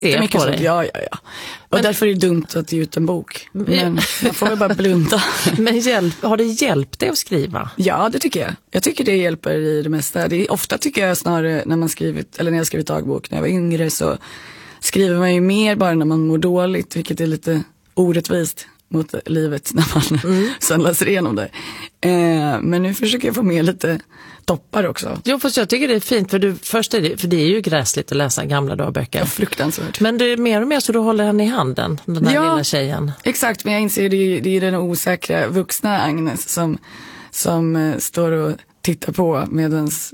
är mycket på sånt. dig. Ja. Och därför är det dumt att ge ut en bok. Men man får väl bara blunda. Men har det hjälpt dig att skriva? Ja, det tycker jag. Jag tycker det hjälper i det mesta. Det är, ofta tycker jag snarare när jag skrivit dagbok när jag var yngre, så skriver man ju mer bara när man mår dåligt, vilket är lite orättvist mot livet när man sen läser igenom det. Men nu försöker jag få med lite toppar också. Jo, fast jag tycker det är fint, för det är ju gräsligt att läsa gamla dagböcker. Ja, fruktansvärt. Men det är mer och mer så du håller henne i handen, den här lilla tjejen. Exakt, men jag inser det är den osäkra vuxna Agnes som står och tittar på medans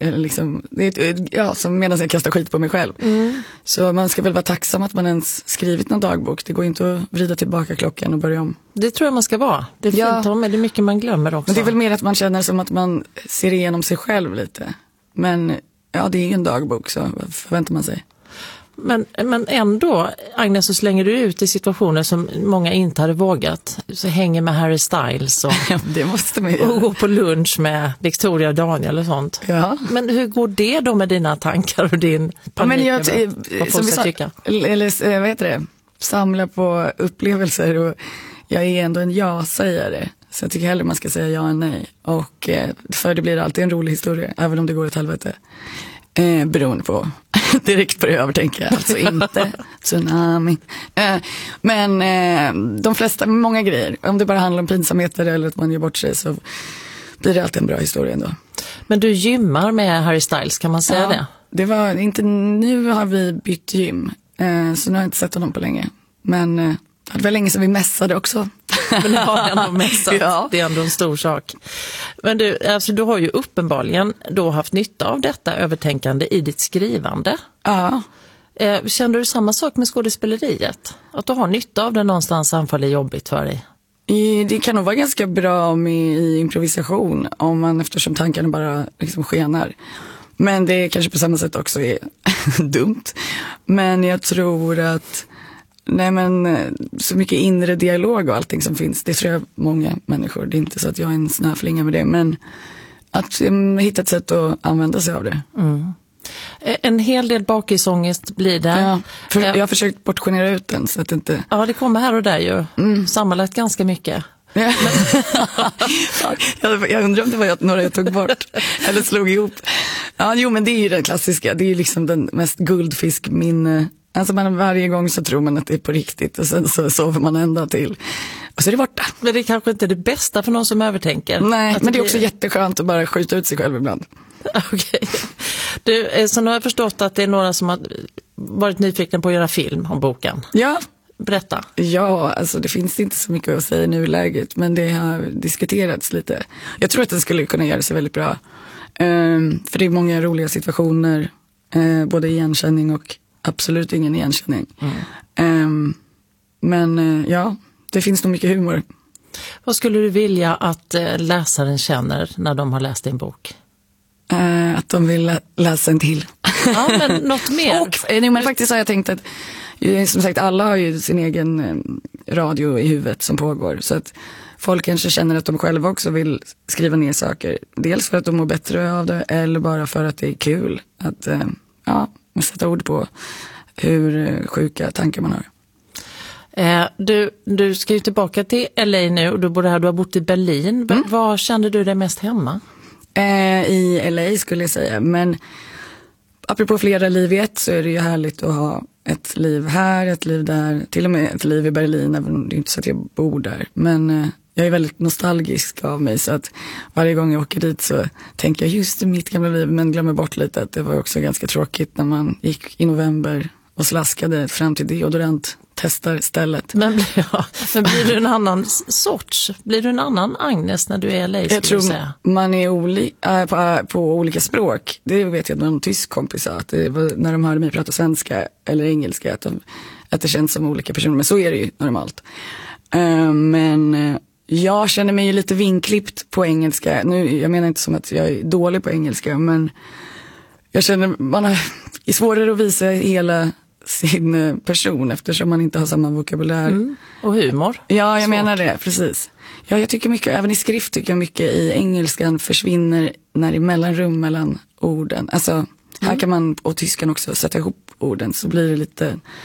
medan jag kastar skit på mig själv. Så man ska väl vara tacksam att man ens skrivit någon dagbok. Det går inte att vrida tillbaka klockan och börja om. Det tror jag man ska vara. Det är fint, men det är mycket man glömmer också. Men det är väl mer att man känner som att man ser igenom sig själv lite. Men ja, det är ju en dagbok, så vad förväntar man sig? Men ändå, Agnes, så slänger du ut i situationer som många inte hade vågat. Så hänger med Harry Styles och, det måste man göra. Och går på lunch med Victoria och Daniel och sånt. Ja. Men hur går det då med dina tankar och din panik? Vad folk ska tycka? Eller vad heter det? Samla på upplevelser, och jag är ändå en ja-sägare. Så jag tycker hellre man ska säga ja än nej. Och för det blir alltid en rolig historia, även om det går åt helvete. Beroende på direkt på det jag övertänker, alltså inte tsunami. Men de flesta, många grejer, om det bara handlar om pinsamheter eller att man gör bort sig, så blir det alltid en bra historia ändå. Men du gymmar med Harry Styles, kan man säga det? Det var inte, nu har vi bytt gym, så nu har jag inte sett honom på länge. Men det var länge sedan vi mässade också. Men det har ändå mässat. Ja. Det är ändå en stor sak. Men du har ju uppenbarligen då haft nytta av detta övertänkande i ditt skrivande. Ja. Känner du samma sak med skådespeleriet? Att du har nytta av det någonstans, anfall är jobbigt för dig? Det kan nog vara ganska bra med i improvisation, eftersom tankarna bara liksom skenar. Men det kanske på samma sätt också är dumt. Men jag tror att så mycket inre dialog och allting som finns, det tror jag många människor, det är inte så att jag är en snöflinga med det, men att hitta ett sätt att använda sig av det. En hel del bakisångest blir det. Ja, jag har försökt portionera ut den så att inte... Ja, det kommer här och där ju. Sammanlagt ganska mycket. Ja. Jag undrar om det var några jag tog bort eller slog ihop. Ja, jo, men det är ju den klassiska, det är ju liksom den mest guldfiskminne. Alltså varje gång så tror man att det är på riktigt, och sen så sover man ända till och så är det borta. Men det är kanske inte det bästa för någon som övertänker. Nej, men det är också jätteskönt att bara skjuta ut sig själv ibland. Okej. Så nu har jag förstått att det är några som har varit nyfikna på att göra film om boken. Ja. Berätta. Ja, alltså det finns inte så mycket att säga nu i läget, men det har diskuterats lite. Jag tror att den skulle kunna göra sig väldigt bra. För det är många roliga situationer, både igenkänning och absolut ingen igenkänning. Men ja, det finns nog mycket humor. Vad skulle du vilja att läsaren känner när de har läst din bok? Att de vill läsa en till. Ja, men något mer. Men faktiskt har jag tänkt att, som sagt, alla har ju sin egen radio i huvudet som pågår. Så att folk kanske känner att de själva också vill skriva ner saker. Dels för att de mår bättre av det, eller bara för att det är kul att sätta ord på hur sjuka tankar man har. Du ska ju tillbaka till LA nu, och du har bott i Berlin. Var kände du dig mest hemma? I LA skulle jag säga, men apropå flera liv i ett, så är det ju härligt att ha ett liv här, ett liv där, till och med ett liv i Berlin, även om det är inte så att jag bor där. Men jag är väldigt nostalgisk av mig, så att varje gång jag åker dit så tänker jag just i mitt gamla liv, men glömmer bort lite att det var också ganska tråkigt när man gick i november och slaskade fram till deodorant testar stället. Men blir du en annan sorts? Blir du en annan Agnes när du är i LA? Jag tror man är på olika språk. Det vet jag att någon tysk kompis sa, att det var, när de hörde mig prata svenska eller engelska, att det känns som olika personer. Men så är det ju normalt. Men jag känner mig ju lite vinklippt på engelska. Jag menar inte som att jag är dålig på engelska, men jag känner man är svårare att visa hela sin person eftersom man inte har samma vokabulär. Och humor. Ja, jag menar det, precis. Ja, jag tycker mycket, även i skrift tycker jag mycket i engelskan försvinner när det är mellanrum mellan orden. Alltså, här kan man, och tyskan också, sätta ihop orden så blir det lite